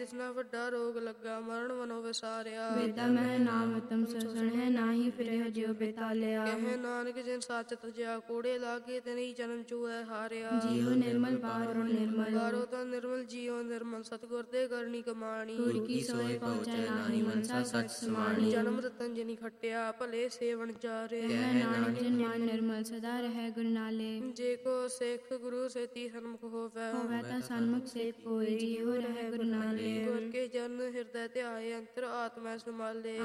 ਤਿਸਨਾ ਵੱਡਾ ਰੋਗ ਲੱਗਾ, ਮਰਨ ਮਨੋ ਵਿਸਾਰਿਆ। ਵੇਦਾ ਮਹਿ ਨਾਮ ਉਤਮ ਸਰਸਣ ਹੈ, ਨਾਹੀ ਫਿਰੇ ਜਿਉ ਬੇਤਾਲਿਆ। ਕਹੇ ਨਾਨਕ ਜਿਨ ਸੱਚ ਤਜਿਆ, ਕੋੜੇ ਲਾਗੇ ਤੇਨੀ ਜਨਮ ਚੂਹੈ ਹਾਰਿਆ। ਜੀਉ ਨਿਰਮਲ ਬਾਹਰੋਂ ਨਿਰਮਲ, ਬਾਹਰੋਂ ਤਾਂ ਨਿਰਮਲ ਜੀਉ ਨਿਰਮਲ, ਸਤਿਗੁਰ ਦੇ ਕਰਨੀ ਕਮਾਣੀ। ਗੁਰ ਕੀ ਸੋਇ ਪਹੁੰਚੈ ਨਾਹੀ, ਮਨਸਾ ਸਚ ਸਮਾਣੀ। ਜਨਮ ਰਤਨ ਜਿਨੀ ਖਟਿਆ, ਭਲੇ ਸੇਵਨ ਚਾਰੇ। ਕਹਿ ਨਾਨਕ ਜਿਨ ਮਨ ਨਿਰਮਲ, ਸਦਾ ਰਹੈ ਗੁਰ ਨਾਲੇ। ਜੇ ਕੋ ਸਿੱਖ ਗੁਰੂ ਸੇਤੀ ਸਨਮੁਖ ਹੋਵੈ, ਹੋਵੈ ਤਾਂ ਸਨਮੁਖ ਸੇਤ ਕੋਈ, ਜੀਉ ਰਹੈ ਗੁਰ ਨਾਲੇ। ਗੁਰ ਕੇ ਚਰਨ ਹਿਰਦੈ ਧਿਆਏ, ਅੰਤਰ ਆਤਮੈ ਸਮਾਲੇ।